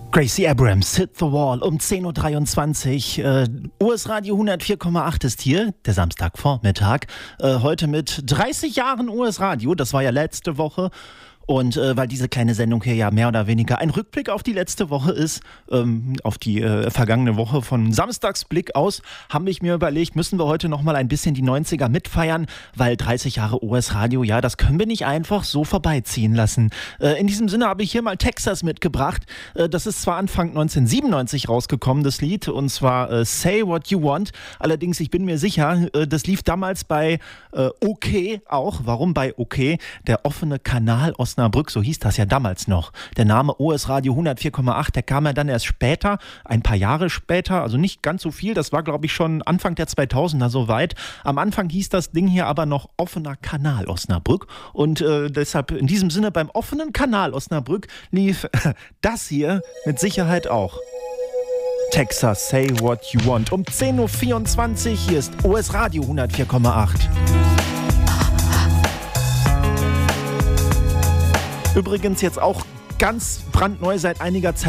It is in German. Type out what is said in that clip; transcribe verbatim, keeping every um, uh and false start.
Gracie Abrams, Hit the Wall um zehn Uhr dreiundzwanzig. Äh, U S Radio hundertvier Komma acht ist hier, der Samstagvormittag. Äh, heute mit dreißig Jahren U S Radio, das war ja letzte Woche. Und äh, weil diese kleine Sendung hier ja mehr oder weniger ein Rückblick auf die letzte Woche ist, ähm, auf die äh, vergangene Woche von Samstagsblick aus, habe ich mir überlegt, müssen wir heute nochmal ein bisschen die neunziger mitfeiern, weil dreißig Jahre U S Radio, ja, das können wir nicht einfach so vorbeiziehen lassen. Äh, in diesem Sinne habe ich hier mal Texas mitgebracht. Äh, das ist zwar Anfang neunzehnhundertsiebenundneunzig rausgekommen, das Lied, und zwar äh, Say What You Want. Allerdings, ich bin mir sicher, äh, das lief damals bei äh, OK auch. Warum bei OK? Der offene Kanal Osnabrück. So hieß das ja damals noch. Der Name U S Radio hundertvier Komma acht, der kam ja dann erst später, ein paar Jahre später, also nicht ganz so viel, das war glaube ich schon Anfang der zweitausender soweit. Am Anfang hieß das Ding hier aber noch offener Kanal Osnabrück und äh, deshalb in diesem Sinne beim offenen Kanal Osnabrück lief das hier mit Sicherheit auch. Texas, Say What You Want. Um zehn Uhr vierundzwanzig, hier ist U S Radio hundertvier Komma acht. Übrigens jetzt auch ganz brandneu seit einiger Zeit